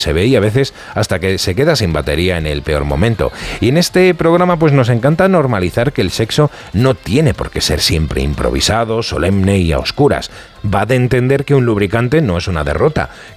se ve y a veces hasta que se queda sin batería en el peor momento. Y en este programa pues nos encanta normalizar que el sexo no tiene por qué ser siempre improvisado, solemne y a oscuras. Va de entender que un lubricante no es una derrota,